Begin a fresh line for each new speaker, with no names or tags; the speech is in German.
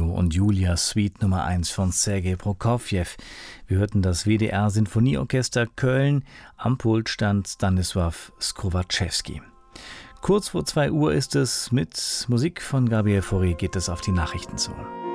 Romeo und Julia Suite Nummer 1 von Sergei Prokofjew. Wir hörten das WDR Sinfonieorchester Köln. Am Pult stand Stanisław Skrowaczewski. Kurz vor 2 Uhr ist es. Mit Musik von Gabriel Fauré geht es auf die Nachrichten zu.